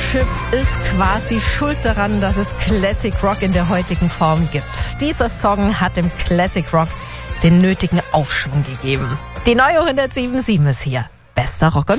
Starship ist quasi schuld daran, dass es Classic Rock in der heutigen Form gibt. Dieser Song hat dem Classic Rock den nötigen Aufschwung gegeben. Die neue 107.7 ist hier. Bester Rock und